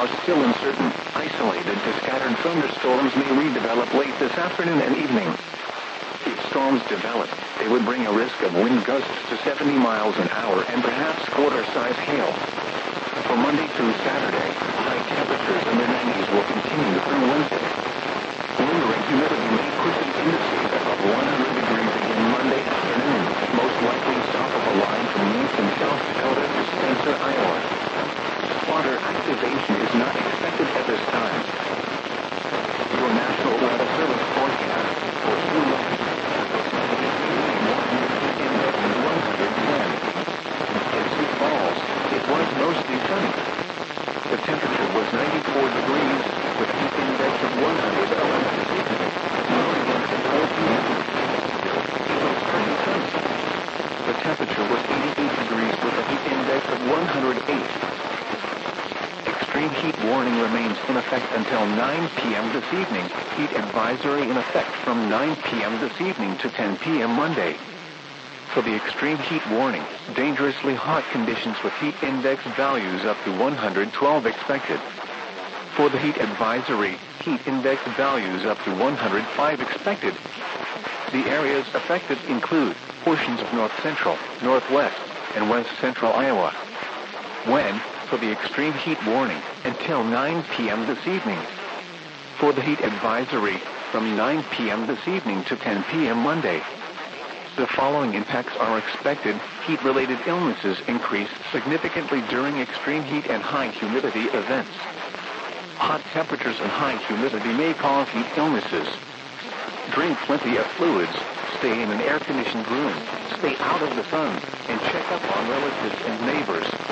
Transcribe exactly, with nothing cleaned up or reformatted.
are still uncertain. Isolated to scattered thunderstorms may redevelop late this afternoon and evening. If storms develop, they would bring a risk of wind gusts to seventy miles an hour and perhaps quarter-size hail. For Monday through Saturday, high temperatures in the nineties will continue through Wednesday. Lingering humidity may push the indices above one hundred degrees again Monday afternoon, most likely south of a line from Yates in South Dakota to Spencer, Iowa. Water activation is not expected at this time. Your National Weather Service forecast for Sioux Lookout. In Sioux Falls, it was mostly sunny. The temperature was ninety-four degrees, with a heat index of one hundred eleven. Low against the four p m It was partly sunny. The temperature was eighty-eight degrees with a heat index of one hundred eight. Extreme heat warning remains in effect until nine p m this evening. Heat advisory in effect from nine p m this evening to ten p m Monday. For the extreme heat warning, dangerously hot conditions with heat index values up to one hundred twelve expected. For the heat advisory, heat index values up to one hundred five expected. The areas affected include portions of north central, northwest, and west central Iowa. When, for the extreme heat warning, until nine p m this evening. For the heat advisory, from nine p m this evening to ten p m Monday. The following impacts are expected. Heat-related illnesses increase significantly during extreme heat and high humidity events. Hot temperatures and high humidity may cause heat illnesses. Drink plenty of fluids, stay in an air-conditioned room, stay out of the sun, and check up on relatives and neighbors.